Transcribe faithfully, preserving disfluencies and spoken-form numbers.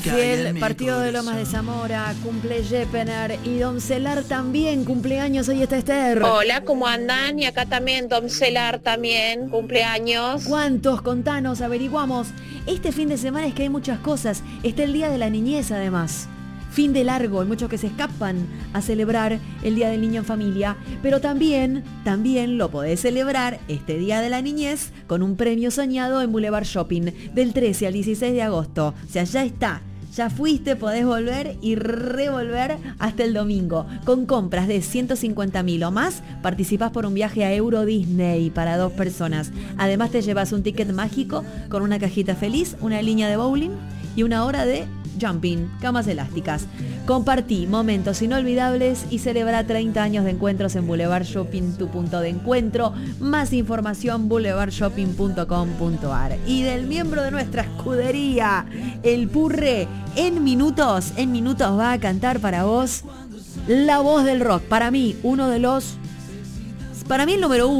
Banfield, partido de Lomas de Zamora, cumple Jepener y Domcelar también, cumpleaños, hoy está Esther. Hola, ¿cómo andan? Y acá también Domcelar también, cumpleaños. ¿Cuántos? Contanos, averiguamos. Este fin de semana es que hay muchas cosas, está el Día de la Niñez además. Fin de largo, hay muchos que se escapan a celebrar el Día del Niño en familia, pero también, también lo podés celebrar este Día de la Niñez con un premio soñado en Boulevard Shopping del trece al dieciséis de agosto. O sea, ya está, ya fuiste, podés volver y revolver hasta el domingo. Con compras de ciento cincuenta mil o más, participás por un viaje a Euro Disney para dos personas. Además te llevas un ticket mágico con una cajita feliz, una línea de bowling y una hora de jumping, camas elásticas. Compartí momentos inolvidables y celebra treinta años de encuentros en Boulevard Shopping, tu punto de encuentro. Más información boulevard shopping punto com punto a r. Y del miembro de nuestra escudería, el Purre, en minutos, en minutos va a cantar para vos la voz del rock. Para mí, uno de los... Para mí el número uno.